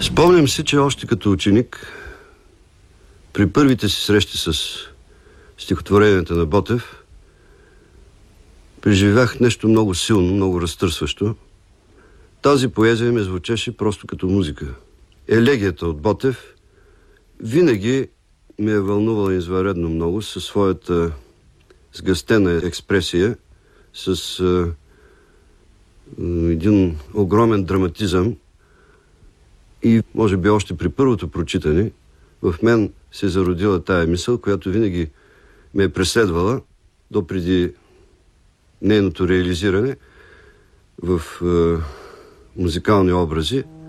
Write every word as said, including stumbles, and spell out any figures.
Спомням си, че още като ученик, при първите си срещи с стихотворенията на Ботев, преживях нещо много силно, много разтърсващо. Тази поезия ми звучеше просто като музика. Елегията от Ботев винаги ме е вълнувала извънредно много със своята сгъстена експресия, с а, един огромен драматизъм. И може би още при първото прочитане в мен се е зародила тая мисъл, която винаги ме е преследвала допреди нейното реализиране в е, музикални образи.